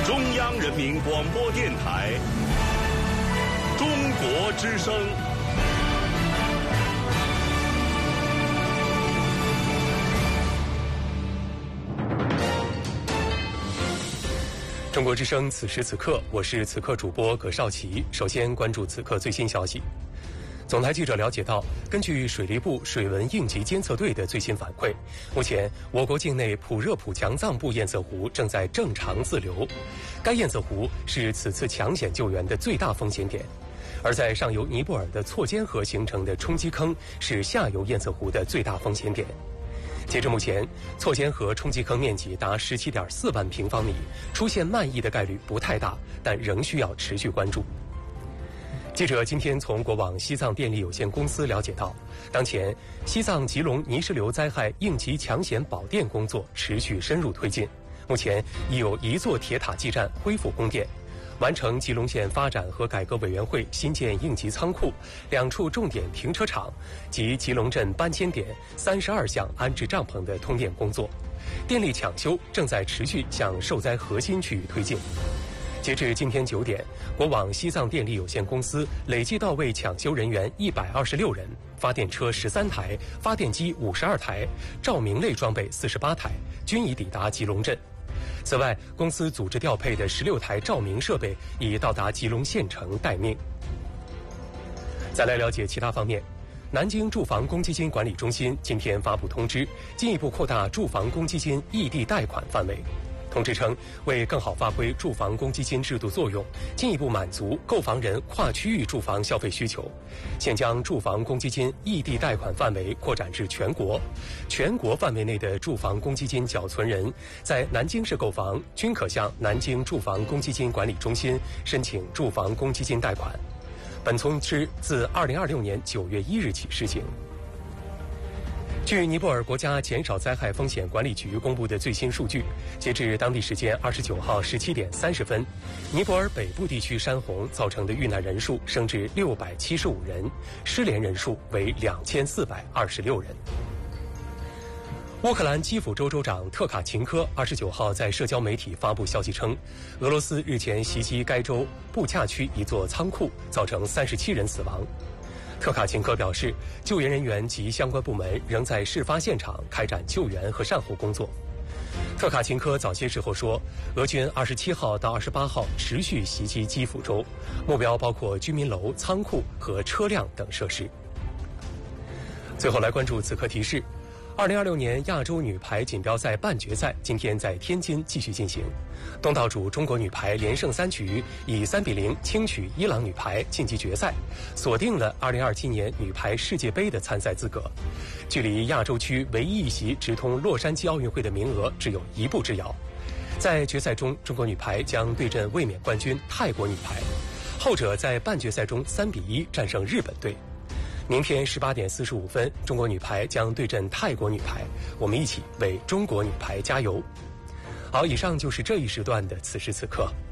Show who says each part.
Speaker 1: 中央人民广播电台中国之声。
Speaker 2: 中国之声，此时此刻，我是此刻主播葛少奇。首先关注此刻最新消息。总台记者了解到，根据水利部水文应急监测队的最新反馈，目前我国境内普热普强藏布堰塞湖正在正常自流。该堰塞湖是此次抢险救援的最大风险点，而在上游尼泊尔的错间河形成的冲击坑是下游堰塞湖的最大风险点。截至目前，错间河冲击坑面积达17.4万平方米，出现漫溢的概率不太大，但仍需要持续关注。记者今天从国网西藏电力有限公司了解到，当前西藏吉隆泥石流灾害应急抢险保电工作持续深入推进，目前已有1座铁塔基站恢复供电，完成吉隆县发展和改革委员会新建应急仓库、2处重点停车场及吉隆镇搬迁点32项安置帐篷的通电工作。电力抢修正在持续向受灾核心区域推进。截至今天9点，国网西藏电力有限公司累计到位抢修人员126人，发电车13台，发电机52台，照明类装备48台，均已抵达吉隆镇。此外，公司组织调配的16台照明设备已到达吉隆县城待命。再来了解其他方面，南京住房公积金管理中心今天发布通知，进一步扩大住房公积金异地贷款范围。通知称，为更好发挥住房公积金制度作用，进一步满足购房人跨区域住房消费需求，现将住房公积金异地贷款范围扩展至全国。全国范围内的住房公积金缴存人在南京市购房，均可向南京住房公积金管理中心申请住房公积金贷款。本通知自2026年9月1日起施行。据尼泊尔国家减少灾害风险管理局公布的最新数据，截至当地时间29号17点30分，尼泊尔北部地区山洪造成的遇难人数升至675人，失联人数为2426人。乌克兰基辅州州长特卡琴科29号在社交媒体发布消息称，俄罗斯日前袭击该州布恰区一座仓库，造成37人死亡。特卡琴科表示，救援人员及相关部门仍在事发现场开展救援和善后工作。特卡琴科早些时候说，俄军27号到28号持续袭击基辅州，目标包括居民楼、仓库和车辆等设施。最后来关注此刻提示，2026年亚洲女排锦标赛半决赛今天在天津继续进行，东道主中国女排连胜3局，以3比0轻取伊朗女排晋级决赛，锁定了2027年女排世界杯的参赛资格。距离亚洲区唯一一席直通洛杉矶奥运会的名额只有1步之遥。在决赛中，中国女排将对阵卫冕冠军泰国女排，后者在半决赛中3比1战胜日本队。明天18点45分，中国女排将对阵泰国女排，我们一起为中国女排加油。好，以上就是这一时段的此时此刻。